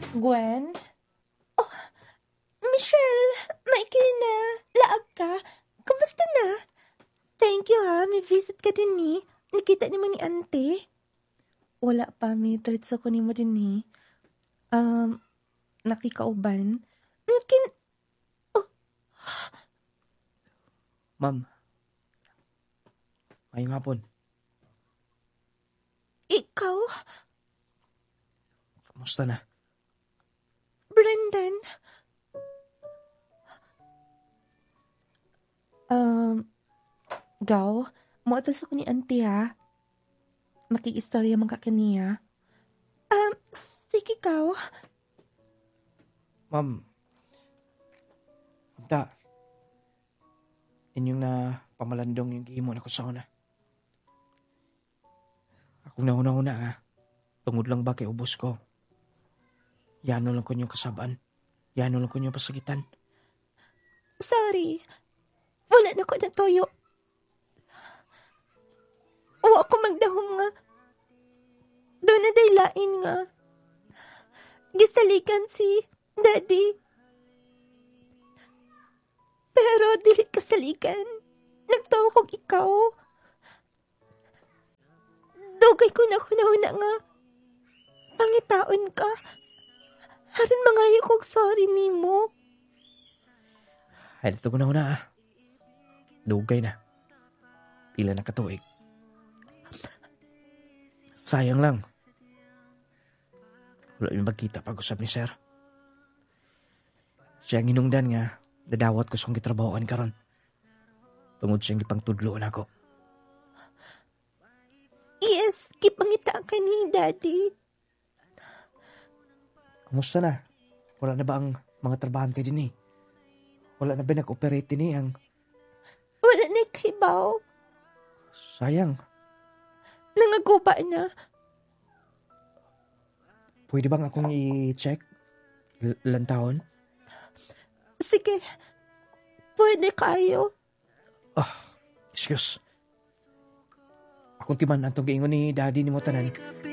Gwen? Oh, Michelle, maikili na. Laag ka. Kumusta na? Thank you ha, may visit ka din ni. Nakita ni mo ni ante. Wala pa, may tritso ko ni mo din ni. Nakikauban. Oh, Ma'am, ngayong hapon, ikaw? kumusta na? Brendan? Gaw, muatas ako ni ante ha. Makikistorya man ka kaniya. Sige gaw. Ma'am, unta, inyong na pamalandong yung gihimo na ko sa una. Akong nauna-una ha, tungod lang ba kay ubos ko? Yano lang ko niyong kasabaan. Yano lang ko niyong pasagitan. Sorry. Wala na ko na toyo. O ako magdahom nga. Doon na daylain nga. Gisalikan si Daddy. Pero dili kasalikan. Nagtawa kong ikaw. Dugay ko na hunahuna nga. Pangitaon ka. Haron mangayo kong sorry nimo. Ay, dito ko na una ha. Dugay na. Pila na katuig. Sayang lang. Wala yung magkita pag-usap ni Sir. Siya ang inungdan nga, dadawat ko siyang gitrabahoan karon. Tungod siyang ipang tudloon ako. Yes, kipangita ka ni Daddy. Kumusta na? Wala na ba ang mga trabahante din eh? Wala na ba nag-operate din eh ang... Wala na ikibaw. Sayang. Nangaguba na. Pwede bang akong i-check? Ilang taon? Sige. Pwede kayo. Excuse. Akong timan atong giingon ni Daddy ni mo tanan.